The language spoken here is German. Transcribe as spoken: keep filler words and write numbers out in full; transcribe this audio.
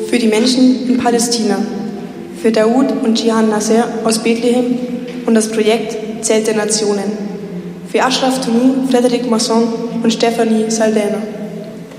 für die Menschen in Palästina, für Daoud und Jihan Nasser aus Bethlehem und das Projekt Zelt der Nationen, für Ashraf Tunu, Frederic Masson und Stephanie Saldana.